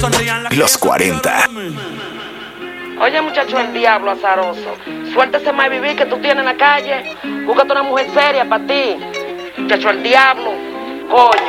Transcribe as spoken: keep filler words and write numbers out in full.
Los cuarenta. Oye, muchacho, el diablo azaroso. Suéltese más vivir que tú tienes en la calle. Búscate una mujer seria para ti. Muchacho, el diablo. Coño.